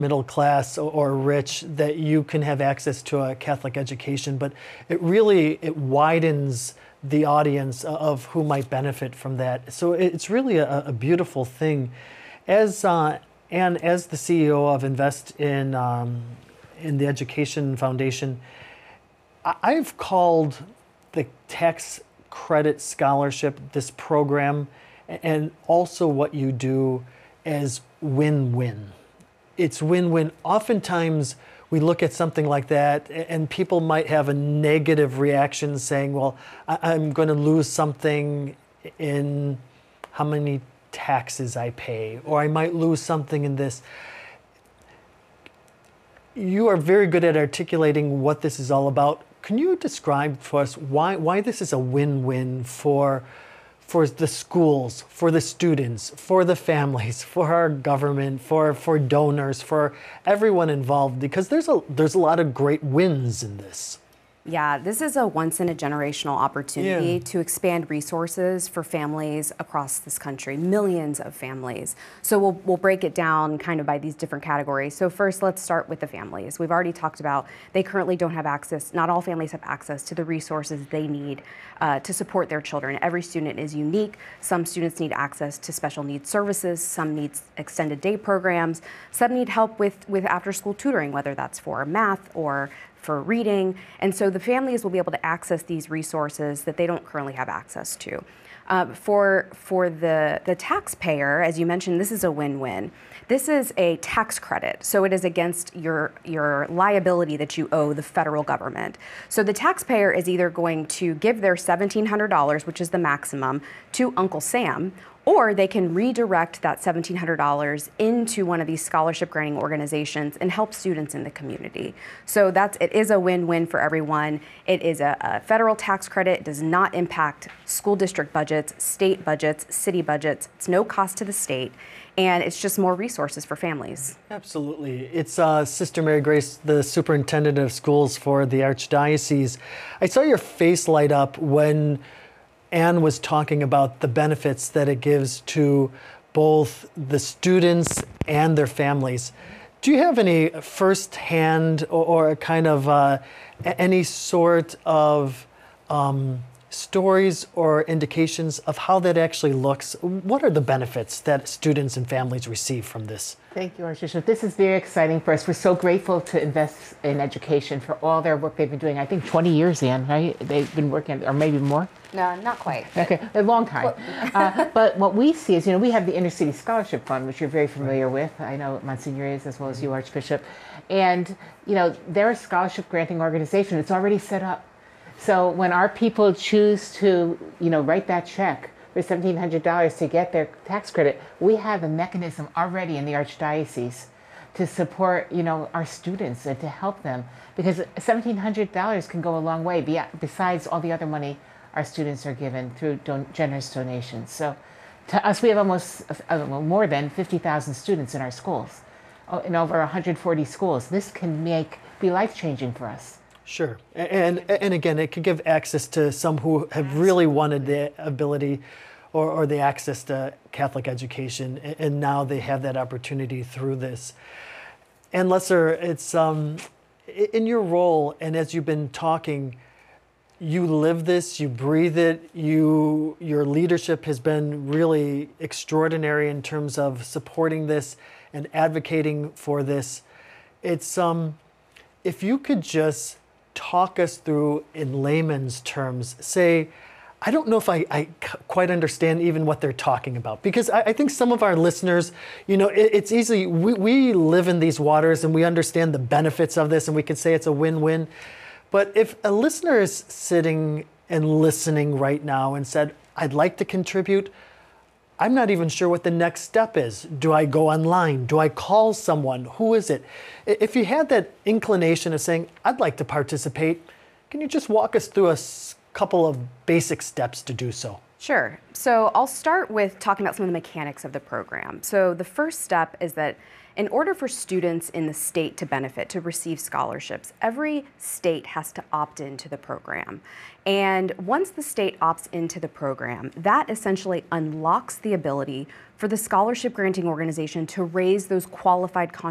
middle class or rich that you can have access to a Catholic education, but it widens the audience of who might benefit from that. So it's really a beautiful thing. As and as the CEO of Invest in the Education Foundation, I've called the tax credit scholarship, this program, and also what you do as win-win. It's win-win. Oftentimes we look at something like that and people might have a negative reaction saying, well, I'm going to lose something in how many taxes I pay, or I might lose something in this. You are very good at articulating what this is all about. Can you describe for us why this is a win-win for the schools, for the students, for the families, for our government, for donors, for everyone involved? Because there's a lot of great wins in this. Yeah, this is a once-in-a-generational opportunity to expand resources for families across this country, millions of families. So we'll break it down kind of by these different categories. So first, let's start with the families. We've already talked about they currently don't have access, not all families have access to the resources they need to support their children. Every student is unique. Some students need access to special needs services, some need extended day programs, some need help with after-school tutoring, whether that's for math or for reading, and so the families will be able to access these resources that they don't currently have access to. For the taxpayer, as you mentioned, this is a win-win. This is a tax credit, so it is against your liability that you owe the federal government. So the taxpayer is either going to give their $1,700, which is the maximum, to Uncle Sam, or they can redirect that $1,700 into one of these scholarship granting organizations and help students in the community. So it is a win-win for everyone. It is a federal tax credit. It does not impact school district budgets, state budgets, city budgets. It's no cost to the state, and it's just more resources for families. Absolutely. It's Sister Mary Grace, the superintendent of schools for the Archdiocese. I saw your face light up when Anne was talking about the benefits that it gives to both the students and their families. Do you have any firsthand or kind of any sort of stories or indications of how that actually looks? What are the benefits that students and families receive from this? Thank you, Archbishop. This is very exciting for us. We're so grateful to Invest in Education for all their work they've been doing. I think 20 years, Ann, right? They've been working, or maybe more? No, not quite. Okay, a long time. But what we see is, we have the Inner City Scholarship Fund, which you're very familiar with. I know Monsignor is, as well as you, Archbishop. And, they're a scholarship granting organization. It's already set up. So when our people choose to, write that check for $1,700 to get their tax credit, we have a mechanism already in the Archdiocese to support, our students and to help them, because $1,700 can go a long way besides all the other money our students are given through generous donations. So to us, we have almost more than 50,000 students in our schools, in over 140 schools. This can be life-changing for us. Sure. And again, it could give access to some who have really wanted the ability or the access to Catholic education, and now they have that opportunity through this. And Lesser, it's in your role, and as you've been talking, you live this, you breathe it, your leadership has been really extraordinary in terms of supporting this and advocating for this. It's if you could just talk us through in layman's terms, say, I don't know if I quite understand even what they're talking about, because I think some of our listeners, it's easy, we live in these waters and we understand the benefits of this and we can say it's a win-win. But if a listener is sitting and listening right now and said, I'd like to contribute, I'm not even sure what the next step is. Do I go online? Do I call someone? Who is it? If you had that inclination of saying, I'd like to participate, can you just walk us through a couple of basic steps to do so? Sure. So I'll start with talking about some of the mechanics of the program. So the first step is that in order for students in the state to benefit, to receive scholarships, every state has to opt into the program. And once the state opts into the program, that essentially unlocks the ability for the scholarship granting organization to raise those qualified